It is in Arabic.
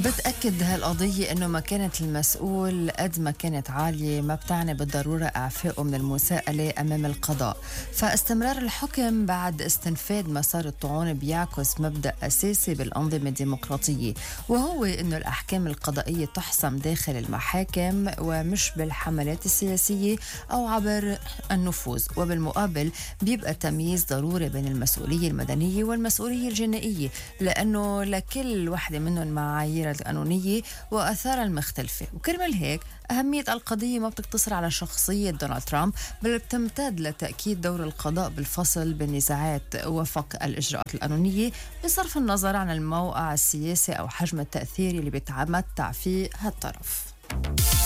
بتأكد هالقضية أنه مكانة المسؤول قد ما كانت عالية ما بتعني بالضرورة إعفائه من المساءلة أمام القضاء. فاستمرار الحكم بعد استنفاذ مسار الطعون بيعكس مبدأ أساسي بالأنظمة الديمقراطية، وهو أنه الأحكام القضائية تحسم داخل المحاكم ومش بالحملات السياسية أو عبر النفوذ. وبالمقابل بيبقى تمييز ضروري بين المسؤولية المدنية والمسؤولية الجنائية، لأنه لكل واحدة منهم معايير القانونية وأثارها المختلفة. وكرمال هيك أهمية القضية ما بتقتصر على شخصية دونالد ترامب، بل بتمتد لتأكيد دور القضاء بالفصل بالنزاعات وفق الإجراءات القانونية بصرف النظر عن الموقع السياسي أو حجم التأثير اللي بيتمتع فيه هالطرف.